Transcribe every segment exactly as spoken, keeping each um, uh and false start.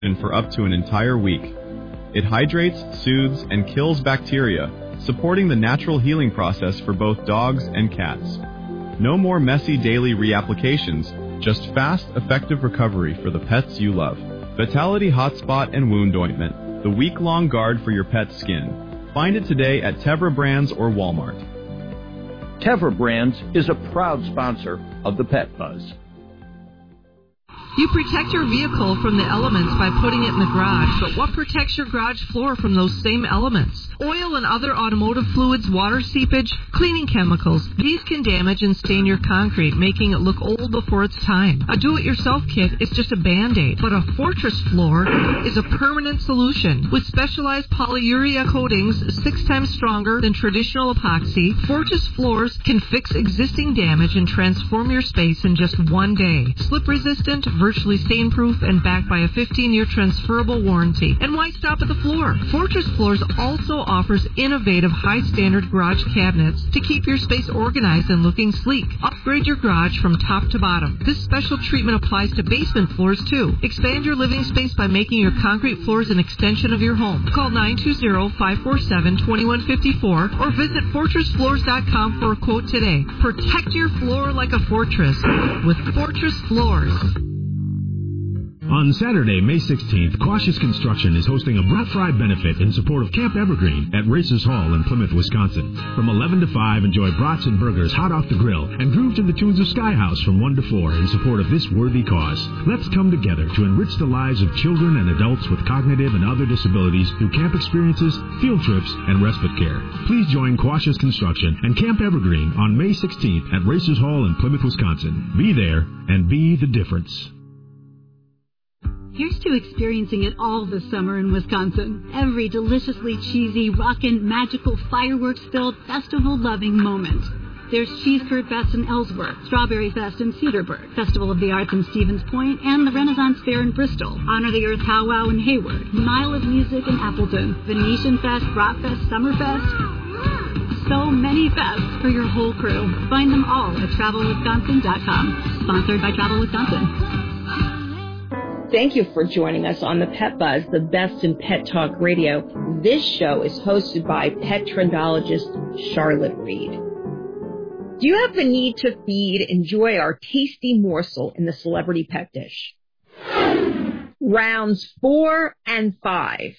for up to an entire week. It hydrates, soothes, and kills bacteria, supporting the natural healing process for both dogs and cats. No more messy daily reapplications, just fast, effective recovery for the pets you love. Vitality Hotspot and Wound Ointment, the week-long guard for your pet's skin. Find it today at Tevra Brands or Walmart. Tevra Brands is a proud sponsor of the Pet Buzz. You protect your vehicle from the elements by putting it in the garage, but what protects your garage floor from those same elements? Oil and other automotive fluids, water seepage, cleaning chemicals. These can damage and stain your concrete, making it look old before its time. A do-it-yourself kit is just a Band-Aid, but a Fortress floor is a permanent solution. With specialized polyurea coatings six times stronger than traditional epoxy, Fortress floors can fix existing damage and transform your space in just one day. Slip-resistant, virtually stain-proof, and backed by a fifteen-year transferable warranty. And why stop at the floor? Fortress Floors also offers innovative high-standard garage cabinets to keep your space organized and looking sleek. Upgrade your garage from top to bottom. This special treatment applies to basement floors, too. Expand your living space by making your concrete floors an extension of your home. Call nine two zero, five four seven, two one five four or visit fortress floors dot com for a quote today. Protect your floor like a fortress with Fortress Floors. On Saturday, May sixteenth, Cautious Construction is hosting a Black Friday benefit in support of Camp Evergreen at Racers Hall in Plymouth, Wisconsin. From eleven to five, enjoy brats and burgers hot off the grill and groove to the tunes of Sky House from one to four in support of this worthy cause. Let's come together to enrich the lives of children and adults with cognitive and other disabilities through camp experiences, field trips, and respite care. Please join Cautious Construction and Camp Evergreen on May sixteenth at Racers Hall in Plymouth, Wisconsin. Be there and be the difference. Here's to experiencing it all this summer in Wisconsin. Every deliciously cheesy, rockin', magical, fireworks-filled, festival-loving moment. There's Cheese Curd Fest in Ellsworth, Strawberry Fest in Cedarburg, Festival of the Arts in Stevens Point, and the Renaissance Fair in Bristol, Honor the Earth Powwow in Hayward, Mile of Music in Appleton, Venetian Fest, Rock Fest, Summerfest. So many fests for your whole crew. Find them all at travel wisconsin dot com. Sponsored by Travel Wisconsin. Thank you for joining us on the Pet Buzz, the best in pet talk radio. This show is hosted by pet trendologist Charlotte Reed. Do you have the need to feed? Enjoy our tasty morsel in the celebrity pet dish. Rounds four and five.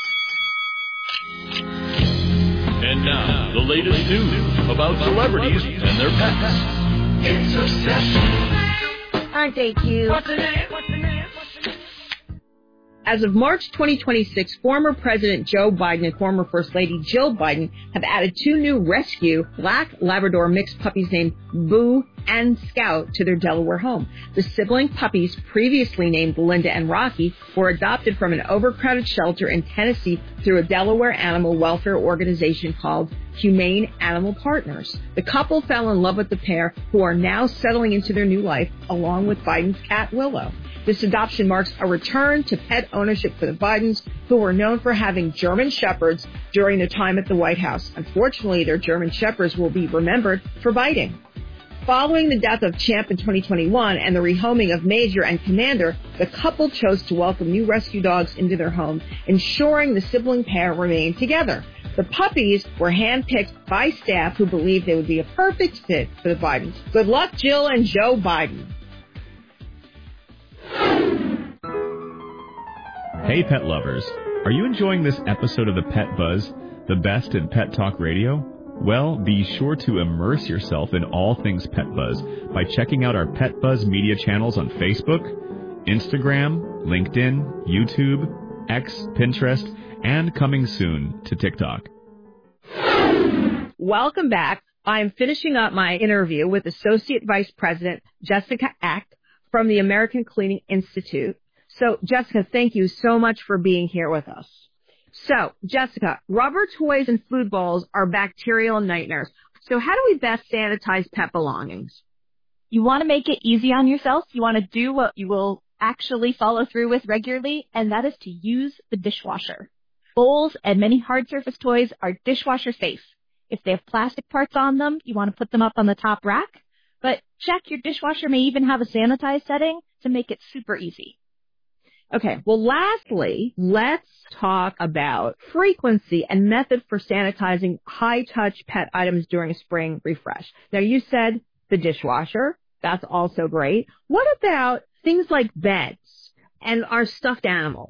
And now, the latest news about celebrities and their pets. It's obsession. Aren't they cute? What's the name? What's the name? As of March twenty twenty-six, former President Joe Biden and former First Lady Jill Biden have added two new rescue black Labrador mixed puppies named Boo and Scout to their Delaware home. The sibling puppies, previously named Linda and Rocky, were adopted from an overcrowded shelter in Tennessee through a Delaware animal welfare organization called Humane Animal Partners. The couple fell in love with the pair, who are now settling into their new life along with Biden's cat Willow. This adoption marks a return to pet ownership for the Bidens, who were known for having German Shepherds during their time at the White House. Unfortunately, their German Shepherds will be remembered for biting. Following the death of Champ in twenty twenty-one and the rehoming of Major and Commander, the couple chose to welcome new rescue dogs into their home, ensuring the sibling pair remained together. The puppies were handpicked by staff who believed they would be a perfect fit for the Bidens. Good luck, Jill and Joe Biden. Hey, pet lovers. Are you enjoying this episode of the Pet Buzz, the best in pet talk radio? Well, be sure to immerse yourself in all things Pet Buzz by checking out our Pet Buzz media channels on Facebook, Instagram, LinkedIn, YouTube, X, Pinterest, and coming soon to TikTok. Welcome back. I'm finishing up my interview with Associate Vice President Jessica Eck from the American Cleaning Institute. So, Jessica, thank you so much for being here with us. So, Jessica, rubber toys and food bowls are bacterial nightmares. So how do we best sanitize pet belongings? You want to make it easy on yourself. You want to do what you will actually follow through with regularly, and that is to use the dishwasher. Bowls and many hard surface toys are dishwasher safe. If they have plastic parts on them, you want to put them up on the top rack. But check, your dishwasher may even have a sanitized setting to make it super easy. Okay, well, lastly, let's talk about frequency and method for sanitizing high-touch pet items during spring refresh. Now, you said the dishwasher. That's also great. What about things like beds and our stuffed animals?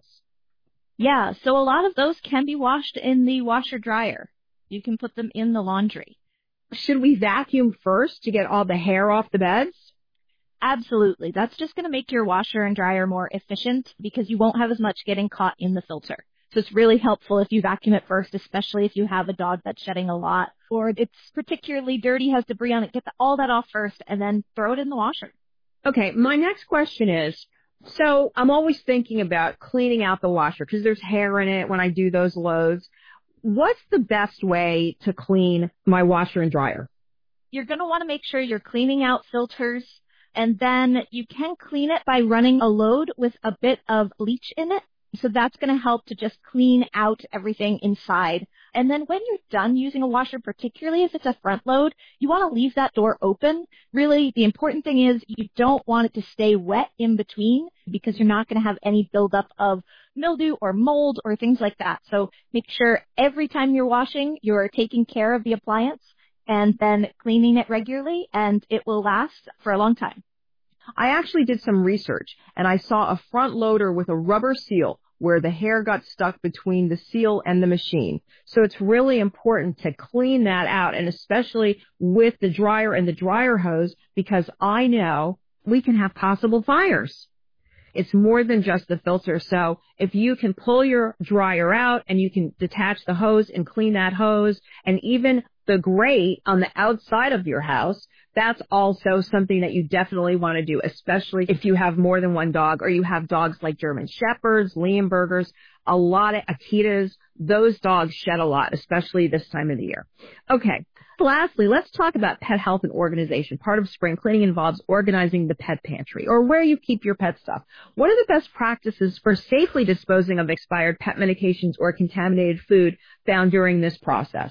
Yeah, so a lot of those can be washed in the washer-dryer. You can put them in the laundry. Should we vacuum first to get all the hair off the beds? Absolutely. That's just going to make your washer and dryer more efficient because you won't have as much getting caught in the filter. So it's really helpful if you vacuum it first, especially if you have a dog that's shedding a lot or it's particularly dirty, has debris on it. Get the, all that off first and then throw it in the washer. Okay, my next question is, so I'm always thinking about cleaning out the washer because there's hair in it when I do those loads. What's the best way to clean my washer and dryer? You're going to want to make sure you're cleaning out filters. And then you can clean it by running a load with a bit of bleach in it. So that's going to help to just clean out everything inside. And then when you're done using a washer, particularly if it's a front load, you want to leave that door open. Really, the important thing is you don't want it to stay wet in between because you're not going to have any buildup of mildew or mold or things like that. So make sure every time you're washing, you're taking care of the appliance and then cleaning it regularly, and it will last for a long time. I actually did some research, and I saw a front loader with a rubber seal where the hair got stuck between the seal and the machine. So it's really important to clean that out, and especially with the dryer and the dryer hose, because I know we can have possible fires. It's more than just the filter. So if you can pull your dryer out and you can detach the hose and clean that hose, and even the grate on the outside of your house, that's also something that you definitely want to do, especially if you have more than one dog or you have dogs like German Shepherds, Leonbergers, a lot of Akitas. Those dogs shed a lot, especially this time of the year. Okay. Lastly, let's talk about pet health and organization. Part of spring cleaning involves organizing the pet pantry or where you keep your pet stuff. What are the best practices for safely disposing of expired pet medications or contaminated food found during this process?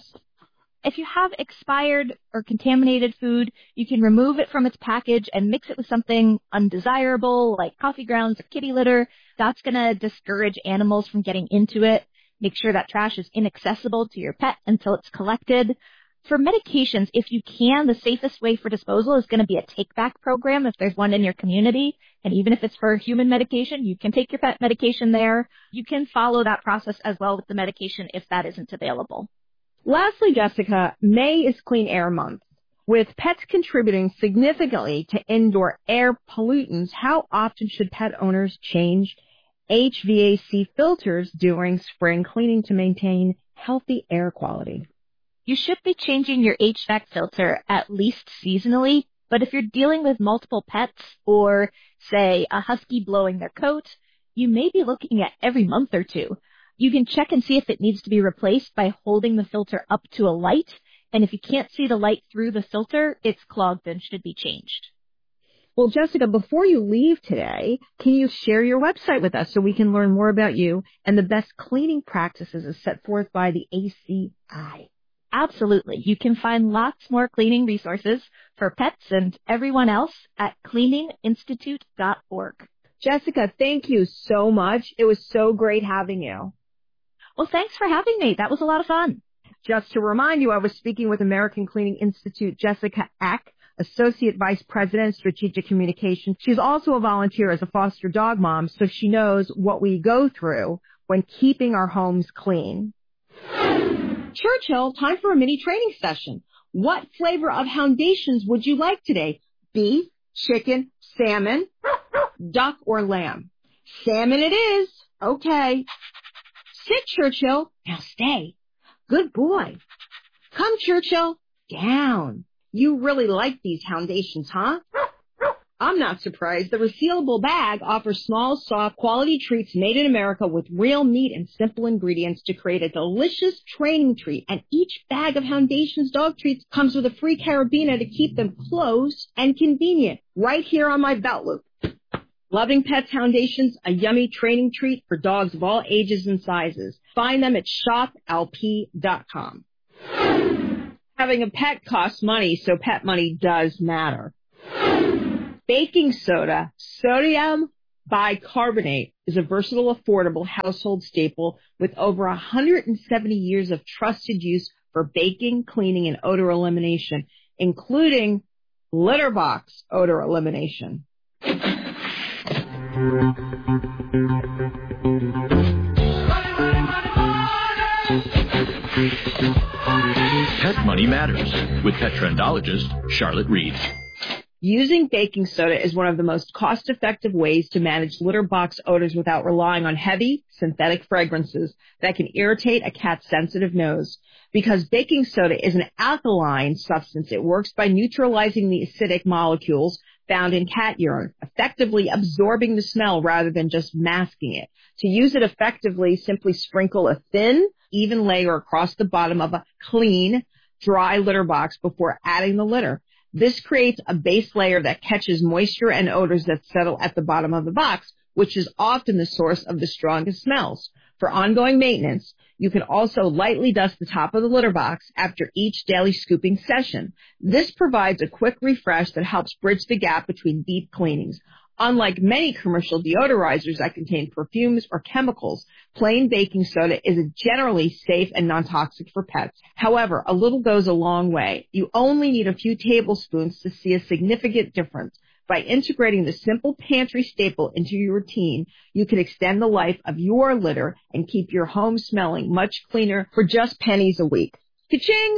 If you have expired or contaminated food, you can remove it from its package and mix it with something undesirable like coffee grounds or kitty litter. That's going to discourage animals from getting into it. Make sure that trash is inaccessible to your pet until it's collected. For medications, if you can, the safest way for disposal is going to be a take-back program if there's one in your community. And even if it's for human medication, you can take your pet medication there. You can follow that process as well with the medication if that isn't available. Lastly, Jessica, May is Clean Air Month. With pets contributing significantly to indoor air pollutants, how often should pet owners change H V A C filters during spring cleaning to maintain healthy air quality? You should be changing your H V A C filter at least seasonally, but if you're dealing with multiple pets or, say, a husky blowing their coat, you may be looking at every month or two. You can check and see if it needs to be replaced by holding the filter up to a light, and if you can't see the light through the filter, it's clogged and should be changed. Well, Jessica, before you leave today, can you share your website with us so we can learn more about you and the best cleaning practices as set forth by the A C I? Absolutely. You can find lots more cleaning resources for pets and everyone else at cleaning institute dot org. Jessica, thank you so much. It was so great having you. Well, thanks for having me. That was a lot of fun. Just to remind you, I was speaking with American Cleaning Institute Jessica Eck, Associate Vice President, Strategic Communication. She's also a volunteer as a foster dog mom, so she knows what we go through when keeping our homes clean. Churchill, time for a mini training session. What flavor of Houndations would you like today? Beef, chicken, salmon, duck, or lamb? Salmon it is. Okay. Sit, Churchill. Now stay. Good boy. Come, Churchill. Down. You really like these Houndations, huh? I'm not surprised. The resealable bag offers small, soft, quality treats made in America with real meat and simple ingredients to create a delicious training treat. And each bag of Houndations dog treats comes with a free carabiner to keep them close and convenient right here on my belt loop. Loving Pets Houndations, a yummy training treat for dogs of all ages and sizes. Find them at shop L P dot com. Having a pet costs money, so pet money does matter. Baking soda, sodium Bicarbonate is a versatile, affordable household staple with over one hundred seventy years of trusted use for baking, cleaning, and odor elimination, including litter box odor elimination. Pet Money Matters with pet trendologist Charlotte Reed. Using baking soda is one of the most cost-effective ways to manage litter box odors without relying on heavy, synthetic fragrances that can irritate a cat's sensitive nose. Because baking soda is an alkaline substance, it works by neutralizing the acidic molecules found in cat urine, effectively absorbing the smell rather than just masking it. To use it effectively, simply sprinkle a thin, even layer across the bottom of a clean, dry litter box before adding the litter. This creates a base layer that catches moisture and odors that settle at the bottom of the box, which is often the source of the strongest smells. For ongoing maintenance, you can also lightly dust the top of the litter box after each daily scooping session. This provides a quick refresh that helps bridge the gap between deep cleanings. Unlike many commercial deodorizers that contain perfumes or chemicals, plain baking soda is generally safe and non-toxic for pets. However, a little goes a long way. You only need a few tablespoons to see a significant difference. By integrating the simple pantry staple into your routine, you can extend the life of your litter and keep your home smelling much cleaner for just pennies a week. Ka-ching!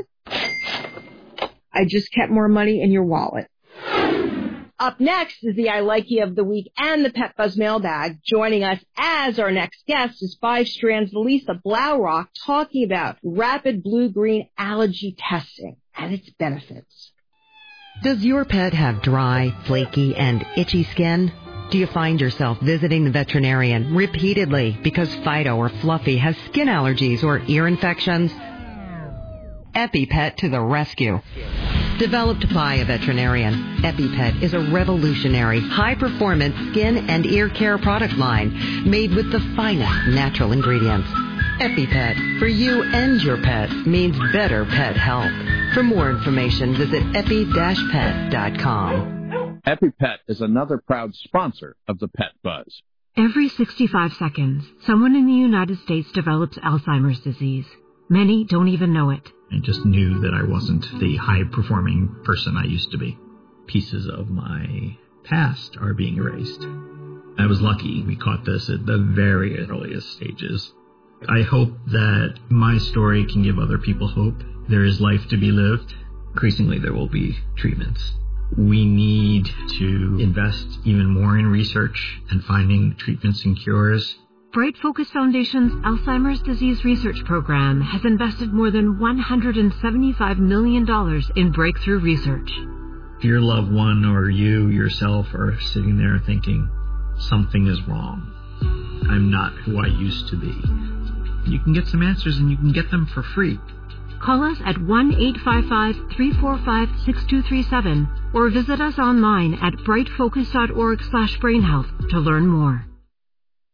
I just kept more money in your wallet. Up next is the I Like You of the Week and the Pet Buzz Mailbag. Joining us as our next guest is Five Strands' Lisa Blaurock talking about rapid blue-green allergy testing and its benefits. Does your pet have dry, flaky, and itchy skin? Do you find yourself visiting the veterinarian repeatedly because Fido or Fluffy has skin allergies or ear infections? EpiPet to the rescue. Developed by a veterinarian, EpiPet is a revolutionary, high-performance skin and ear care product line made with the finest natural ingredients. EpiPet, for you and your pet, means better pet health. For more information, visit epi dash pet dot com. EpiPet is another proud sponsor of the Pet Buzz. Every sixty-five seconds, someone in the United States develops Alzheimer's disease. Many don't even know it. I just knew that I wasn't the high-performing person I used to be. Pieces of my past are being erased. I was lucky we caught this at the very earliest stages. I hope that my story can give other people hope. There is life to be lived. Increasingly, there will be treatments. We need to invest even more in research and finding treatments and cures. Bright Focus Foundation's Alzheimer's Disease Research Program has invested more than one hundred seventy-five million dollars in breakthrough research. If your loved one or you yourself are sitting there thinking, something is wrong, I'm not who I used to be, you can get some answers and you can get them for free. Call us at one eight five five, three four five, six two three seven or visit us online at bright focus dot org slash brain health to learn more.